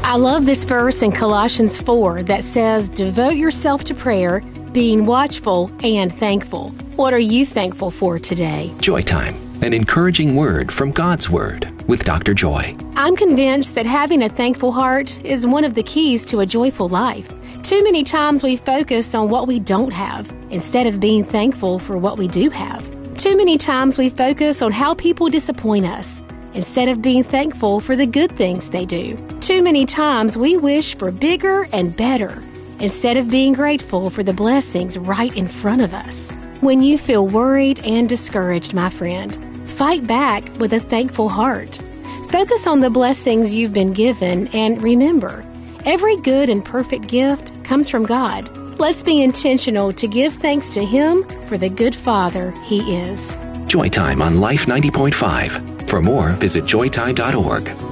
I love this verse in Colossians 4 that says, "Devote yourself to prayer, being watchful and thankful." What are you thankful for today? Joy Time, an encouraging word from God's Word with Dr. Joy. I'm convinced that having a thankful heart is one of the keys to a joyful life. Too many times we focus on what we don't have instead of being thankful for what we do have. Too many times we focus on how people disappoint us instead of being thankful for the good things they do. Too many times we wish for bigger and better instead of being grateful for the blessings right in front of us. When you feel worried and discouraged, my friend, fight back with a thankful heart. Focus on the blessings you've been given and remember, every good and perfect gift comes from God. Let's be intentional to give thanks to Him for the good Father He is. Joy Time on Life 90.5. For more, visit joytime.org.